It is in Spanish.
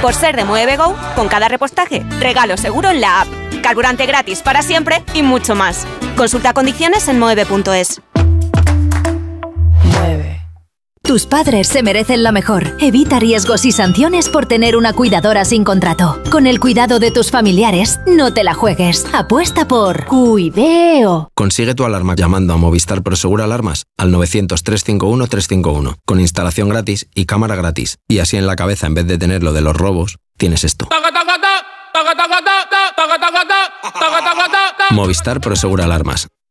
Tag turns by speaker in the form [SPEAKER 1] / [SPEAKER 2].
[SPEAKER 1] Por ser de Mueve Go, con cada repostaje, regalo seguro en la app. Carburante gratis para siempre y mucho más. Consulta condiciones en moeve.es.
[SPEAKER 2] Tus padres se merecen lo mejor. Evita riesgos y sanciones por tener una cuidadora sin contrato. Con el cuidado de tus familiares, no te la juegues. Apuesta por Cuideo.
[SPEAKER 3] Consigue tu alarma llamando a Movistar Prosegur Alarmas al 900-351-351, con instalación gratis y cámara gratis. Y así en la cabeza, en vez de tener lo de los robos, tienes esto. Movistar Prosegur Alarmas.